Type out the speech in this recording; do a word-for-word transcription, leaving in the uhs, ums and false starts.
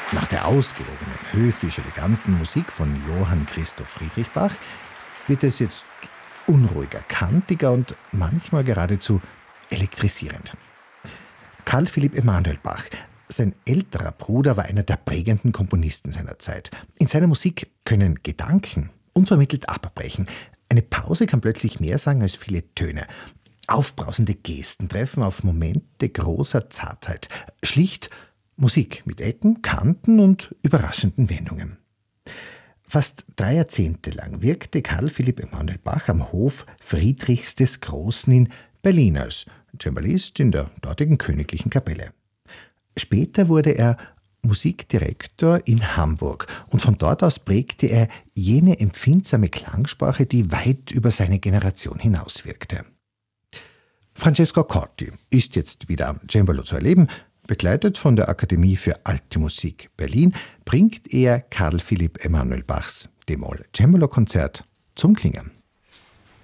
Nach der ausgewogenen, höfisch-eleganten Musik von Johann Christoph Friedrich Bach wird es jetzt unruhiger, kantiger und manchmal geradezu elektrisierend. Karl Philipp Emanuel Bach, sein älterer Bruder, war einer der prägenden Komponisten seiner Zeit. In seiner Musik können Gedanken unvermittelt abbrechen. Eine Pause kann plötzlich mehr sagen als viele Töne. Aufbrausende Gesten treffen auf Momente großer Zartheit. Schlicht Musik mit Ecken, Kanten und überraschenden Wendungen. Fast drei Jahrzehnte lang wirkte Karl Philipp Emanuel Bach am Hof Friedrichs des Großen in Berlin als Cembalist in der dortigen Königlichen Kapelle. Später wurde er Musikdirektor in Hamburg und von dort aus prägte er jene empfindsame Klangsprache, die weit über seine Generation hinauswirkte. Francesco Corti ist jetzt wieder am Cembalo zu erleben. Begleitet von der Akademie für Alte Musik Berlin bringt er Karl Philipp Emanuel Bachs D-Moll-Cembalo-Konzert zum Klingen.